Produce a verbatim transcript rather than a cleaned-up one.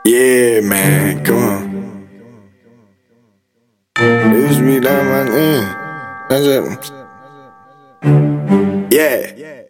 Yeah, man, come on. Lose me down my name. Yeah.